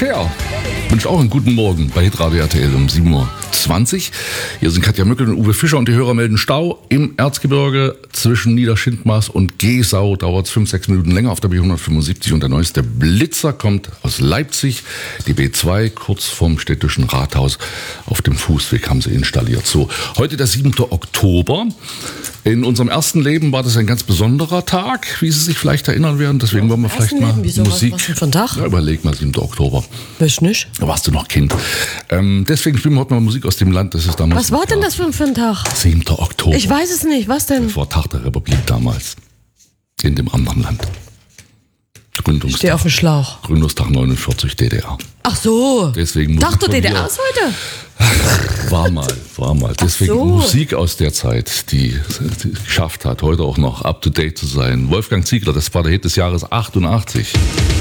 Cher wünscht auch einen guten Morgen bei Hitradio RTL um 7.20 Uhr. Hier sind Katja Mückel und Uwe Fischer und die Hörer melden Stau im Erzgebirge zwischen Niederschindmaß und Gesau. Dauert es 5-6 Minuten länger auf der B175 und der neueste Blitzer kommt aus Leipzig. Die B2 kurz vorm städtischen Rathaus auf dem Fußweg haben sie installiert. So, heute der 7. Oktober. In unserem ersten Leben war das ein ganz besonderer Tag, wie Sie sich vielleicht erinnern werden. Deswegen wollen wir vielleicht mal Musik. Was denn für ein Tag? Ja, überleg mal, 7. Oktober. Weiß nicht. Da warst du noch Kind. Deswegen spielen wir heute mal Musik aus dem Land, das ist damals. Was war denn das für ein Tag? 7. Oktober. Ich weiß es nicht. Was denn? Das war Tag der Republik damals. In dem anderen Land. Ich stehe auf dem Schlauch. Gründungstag 49 DDR. Ach so. Deswegen Tag der Musik DDR ist heute? War mal. Deswegen so. Musik aus der Zeit, die geschafft hat, heute auch noch up to date zu sein. Wolfgang Ziegler, das war der Hit des Jahres 88.